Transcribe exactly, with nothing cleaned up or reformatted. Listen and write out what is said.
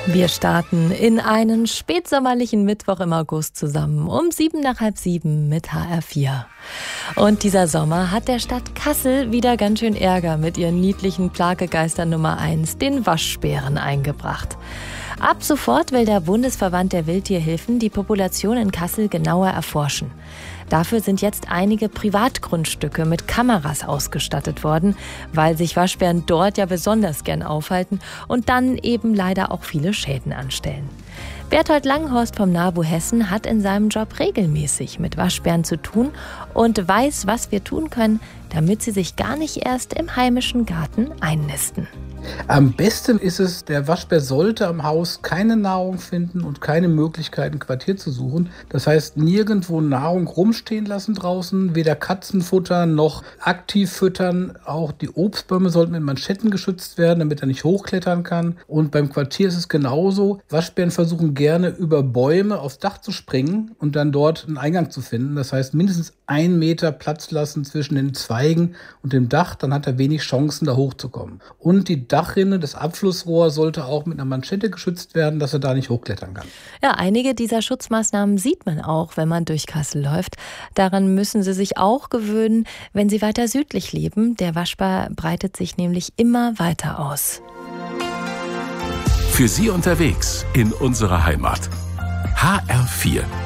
Wir starten in einen spätsommerlichen Mittwoch im August zusammen um sieben nach halb sieben mit H R vier. Und dieser Sommer hat der Stadt Kassel wieder ganz schön Ärger mit ihren niedlichen Plagegeistern Nummer eins, den Waschbären, eingebracht. Ab sofort will der Bundesverband der Wildtierhilfen die Population in Kassel genauer erforschen. Dafür sind jetzt einige Privatgrundstücke mit Kameras ausgestattet worden, weil sich Waschbären dort ja besonders gern aufhalten und dann eben leider auch viele Schäden anstellen. Berthold Langhorst vom NABU Hessen hat in seinem Job regelmäßig mit Waschbären zu tun und weiß, was wir tun können, damit sie sich gar nicht erst im heimischen Garten einnisten. Am besten ist es, der Waschbär sollte am Haus keine Nahrung finden und keine Möglichkeit, ein Quartier zu suchen. Das heißt, nirgendwo Nahrung rumstehen lassen draußen, weder Katzen futtern noch aktiv füttern. Auch die Obstbäume sollten mit Manschetten geschützt werden, damit er nicht hochklettern kann. Und beim Quartier ist es genauso. Waschbären versuchen gerne über Bäume aufs Dach zu springen und dann dort einen Eingang zu finden. Das heißt, mindestens einen Meter Platz lassen zwischen den Zweigen und dem Dach, dann hat er wenig Chancen, da hochzukommen. Und die Dachrinne, das Abflussrohr sollte auch mit einer Manschette geschützt werden, dass er da nicht hochklettern kann. Ja, einige dieser Schutzmaßnahmen sieht man auch, wenn man durch Kassel läuft. Daran müssen Sie sich auch gewöhnen, wenn Sie weiter südlich leben. Der Waschbär breitet sich nämlich immer weiter aus. Für Sie unterwegs in unserer Heimat. H R vier.